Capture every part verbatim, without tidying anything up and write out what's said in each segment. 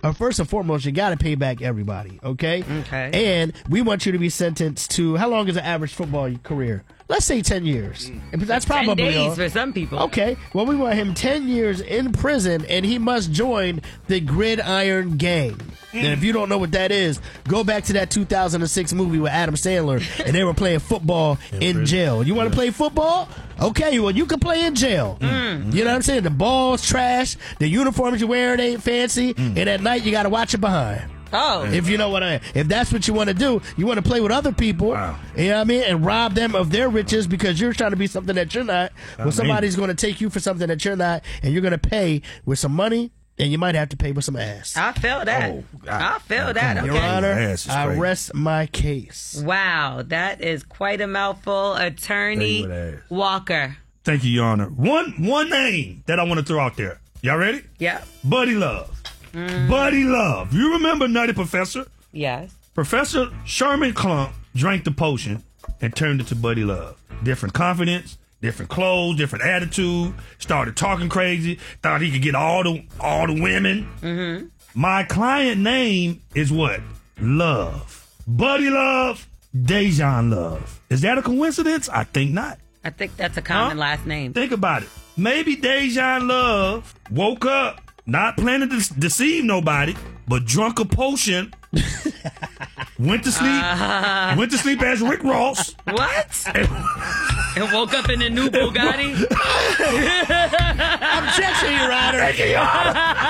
uh, first and foremost, you got to pay back everybody, okay? Okay. And we want you to be sentenced to, how long is an average football career? Let's say ten years. And that's probably ten days all. for some people. Okay. Well, we want him ten years in prison, and he must join the Gridiron Gang. And if you don't know what that is, go back to that two thousand six movie with Adam Sandler, and they were playing football in jail. You want to play football? Okay, well, you can play in jail. Mm. You know what I'm saying? The ball's trash, the uniforms you're wearing ain't fancy, and at night you got to watch it behind. Oh. If you know what I if that's what you want to do, you want to play with other people, Wow. you know what I mean, and rob them of their riches because you're trying to be something that you're not. Well, somebody's going to take you for something that you're not, and you're going to pay with some money, and you might have to pay with some ass. I feel that. Oh, I feel that. come Your on. Okay. Honor, Ass is I crazy. rest my case. Wow, that is quite a mouthful. Attorney Tell you what ass. Walker. Thank you, Your Honor. One one name that I want to throw out there. Y'all ready? Yeah. Buddy Love. Buddy Love. You remember Nutty Professor? Yes. Professor Sherman Klump drank the potion and turned it to Buddy Love. Different confidence, different clothes, different attitude. Started talking crazy. Thought he could get all the all the women. Mm-hmm. My client name is what? Love. Buddy Love. Dejan Love. Is that a coincidence? I think not. I think that's a common Huh? last name. Think about it. Maybe Dejan Love woke up not planning to deceive nobody, but drunk a potion. Went to sleep. Uh, Went to sleep as Rick Ross. what? And, And woke up in a new Bugatti? Objection, Your Honor. Thank you, Your Honor.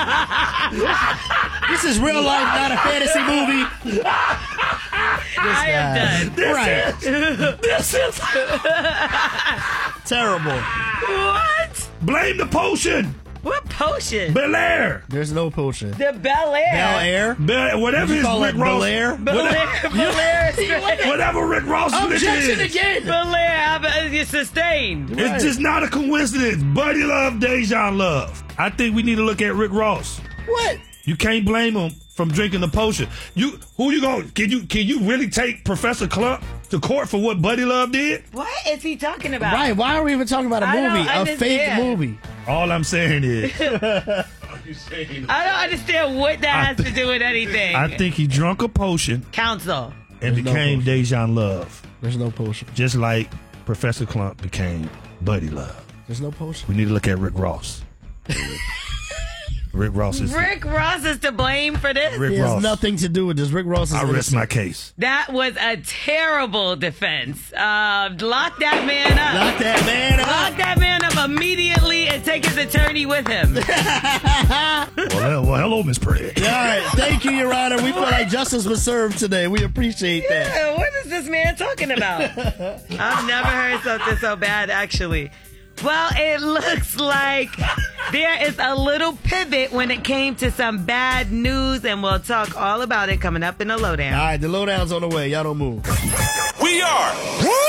This is real life, not a fantasy movie. This I am guy. done. This Right. is this is Terrible. What? blame the potion. What potion? Bel Air. There's no potion. The Bel Air. Bel Air? Bel- whatever You his call Rick it Ross. Bel Air? Bel Air. Bel Air. is- Whatever Rick Ross Objection is. again. Bel Air. You sustained. Right. It's just not a coincidence. Buddy Love, Dejan Love. I think we need to look at Rick Ross. What? You can't blame him from drinking the potion. You who you going? Can you can you really take Professor Klump to court for what Buddy Love did? What is he talking about? Right, why are we even talking about a I don't movie? A fake understand. movie. All I'm saying is, I don't understand what that has to do with anything. I think he drunk a potion Counsel. and There's no became potion. Dejan Love, There's no potion. just like Professor Klump became Buddy Love. There's no potion. We need to look at Rick Ross. Rick Ross is Rick Ross is to blame for this? Rick He has Ross. nothing to do with this. Rick Ross is I rest innocent. my case. That was a terrible defense. Uh, lock that man up. Lock that man up. Lock that man up immediately and take his attorney with him. Well, hell- well hello, Miss Pretty. All right, thank you, Your Honor. We feel like justice was served today. We appreciate that. Yeah, what is this man talking about? I've never heard something so bad, actually. Well, it looks like there is a little pivot when it came to some bad news, and we'll talk all about it coming up in the lowdown. All right, the lowdown's on the way. Y'all don't move. We are